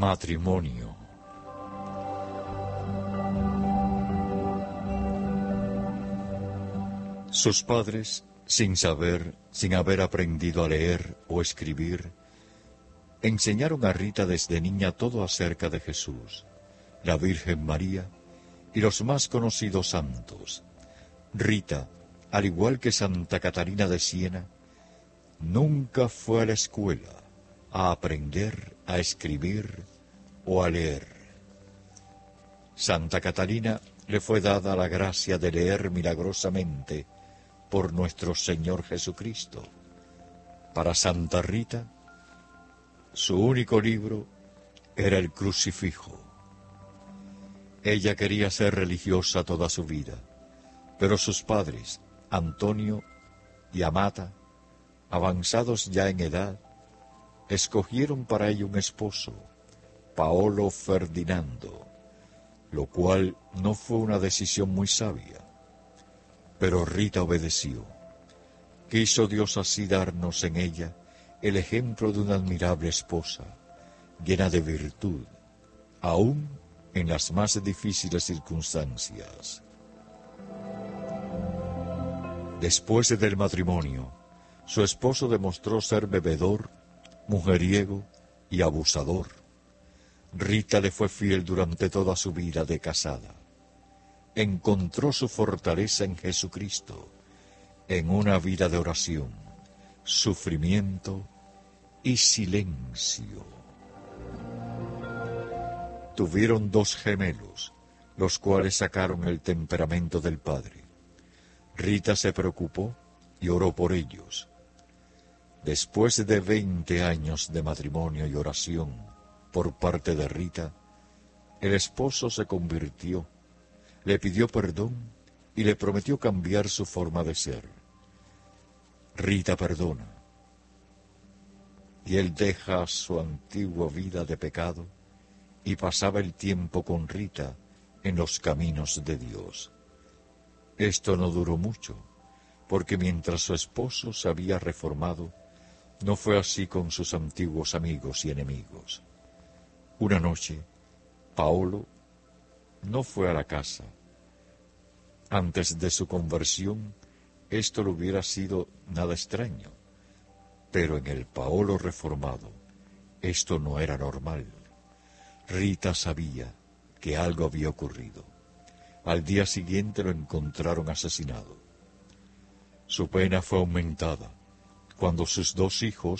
Matrimonio. Sus padres, sin haber aprendido a leer o escribir, enseñaron a Rita desde niña todo acerca de Jesús, la Virgen María y los más conocidos santos. Rita, al igual que Santa Catalina de Siena, nunca fue a la escuela a aprender a escribir o a leer. Santa Catalina le fue dada la gracia de leer milagrosamente por nuestro Señor Jesucristo. Para Santa Rita, su único libro era el crucifijo. Ella quería ser religiosa toda su vida, pero sus padres, Antonio y Amata, avanzados ya en edad, escogieron para ella un esposo, Paolo Ferdinando, lo cual no fue una decisión muy sabia. Pero Rita obedeció. Quiso Dios así darnos en ella el ejemplo de una admirable esposa, llena de virtud, aún en las más difíciles circunstancias. Después del matrimonio, su esposo demostró ser bebedor, mujeriego y abusador. Rita le fue fiel durante toda su vida de casada. Encontró su fortaleza en Jesucristo, en una vida de oración, sufrimiento y silencio. Tuvieron 2 gemelos, los cuales sacaron el temperamento del padre. Rita se preocupó y oró por ellos. Después de 20 años de matrimonio y oración por parte de Rita, el esposo se convirtió, le pidió perdón y le prometió cambiar su forma de ser. Rita perdona, y él deja su antigua vida de pecado y pasaba el tiempo con Rita en los caminos de Dios. Esto no duró mucho, porque mientras su esposo se había reformado, no fue así con sus antiguos amigos y enemigos. Una noche, Paolo no fue a la casa. Antes de su conversión, esto le hubiera sido nada extraño, pero en el Paolo reformado, esto no era normal. Rita sabía que algo había ocurrido. Al día siguiente lo encontraron asesinado. Su pena fue aumentada cuando sus 2 hijos